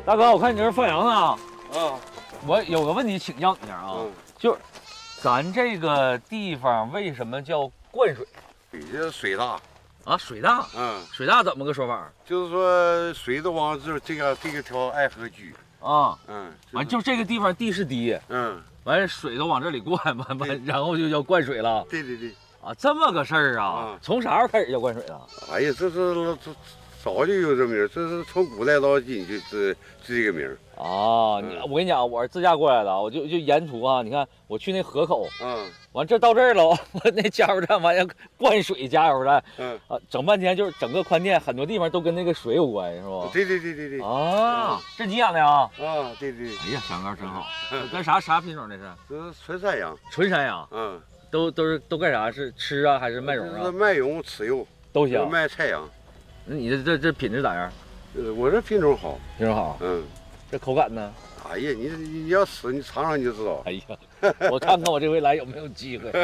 大哥，我看你这是放羊呢。 啊， 我有个问题请教你啊，就是咱这个地方为什么叫灌水？ 这水大啊，水大。水大怎么个说法？ 就是说水都往这个条爱河聚。 啊，完就这个地方地势低，完水都往这里灌，完然后就叫灌水了。 对。 啊，这么个事儿啊？从啥时候开始叫灌水的？ 哎呀，这早就有这名，这是从古代到今就这个名。 啊，我跟你讲，我是自驾过来的，我就沿途啊，你看我去那河口，完这到这儿了，我那加油站完了灌水加油站，整半天就是整个宽甸很多地方都跟那个水有关系，是吧？ 对。 啊，这你养的呀？ 啊，对。 哎呀，羊羔真好。跟啥品种这是？ 这是纯山羊。 纯山羊。都干啥？是吃啊还是卖绒啊？ 是卖绒吃肉都行。 卖菜羊。 那你这品质咋样？ 我这品种好。 品种好。这口感呢？ 哎呀，你要吃，你尝尝你就知道。 哎呀，我看看我这回来有没有机会。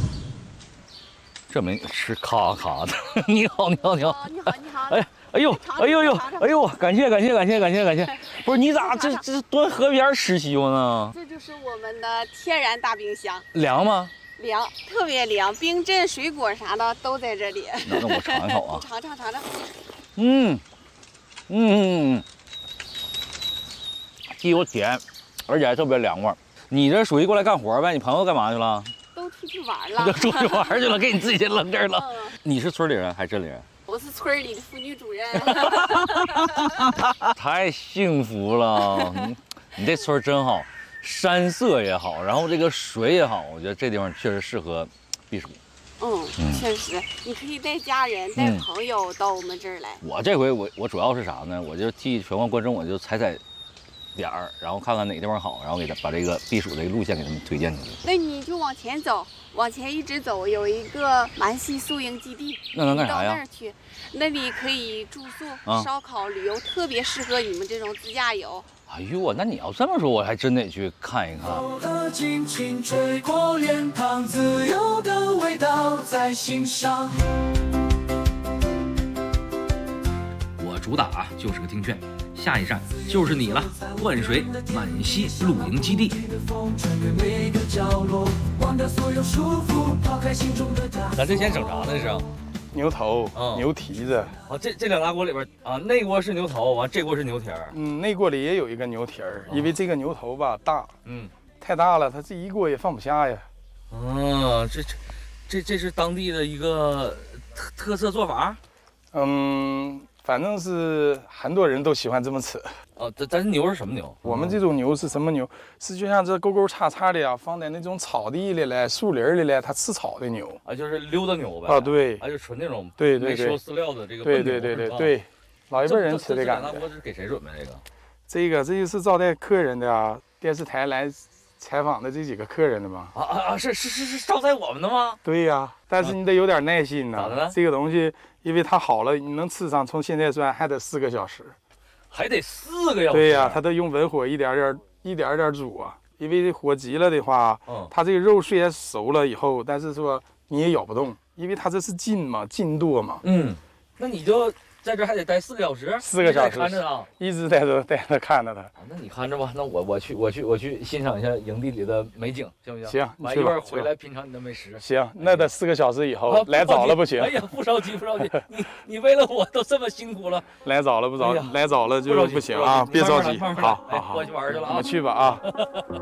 这没吃咔咔的。你好。 你好。 哎呦，感谢。不是你咋这端河边吃西瓜呢？ 这就是我们的天然大冰箱。 凉吗？ 凉，特别凉，冰镇水果啥的都在这里。 那我尝一口啊。 尝尝。 西瓜甜，而且还特别凉快。你这属于过来干活呗？你朋友干嘛去了？ 都出去玩了。 都出去玩去了，给你自己先扔这儿了。你是村里人还是镇里人？ 我是村里的妇女主任。 太幸福了，你这村真好，山色也好，然后这个水也好，我觉得这地方确实适合避暑。 确实，你可以带家人、带朋友到我们这儿来。 我这回我主要是啥呢？我就替全国观众，我就踩点儿，然后看看哪个地方好，然后给他把这个避暑的路线给他们推荐出去。 那你就往前走，往前一直走，有一个蛮溪宿营基地。 那能干啥呀？ 到那儿去，那里可以住宿、烧烤、旅游，特别适合你们这种自驾游。 哎呦，那你要这么说，我还真得去看一看。 轻轻吹过脸庞，自由的味道在心上。 我主打就是个听劝，下一站就是你了，灌水满溪露营基地。 咱这先整啥呢？这是牛头、牛蹄子。 这两大锅里边啊，那锅是牛头，完这锅是牛蹄儿。 那锅里也有一个牛蹄儿，因为这个牛头吧大，太大了，它这一锅也放不下呀。 这是当地的一个特色做法。 反正是很多人都喜欢这么吃。 咱牛是什么牛？ 我们这种牛是什么牛？是就像这沟沟叉叉的呀，放在那种草地里来、树林里来，它吃草的牛啊，就是溜达牛呗。 对， 就纯那种对没收饲料的这个对，老一辈人吃的感觉。 这两大锅是给谁准备这就是招待客人的啊，电视台来采访的这几个客人的嘛。 是招待我们的吗？ 对呀，但是你得有点耐心呐。 咋的呢？ 这个东西，因为它好了，你能吃上，从现在算还得4个小时。 还得4个小时。 对呀，它得用文火一点点煮啊。因为火急了的话，它这个肉虽然熟了以后，但是说你也咬不动，因为它这是劲舵嘛。 那你就在这还得待4个小时 ，4个小时看着它， 一直待着看着它。 那你看着吧，那我去欣赏一下营地里的美景，行不行？ 行， 完一会儿回来品尝你的美食。 行，那得4个小时以后，来早了不行。 哎呀，不着急，你为了我都这么辛苦了。 来早了不早，来早了就不行啊，别着急。好， 我去玩去了啊， 我们去吧啊。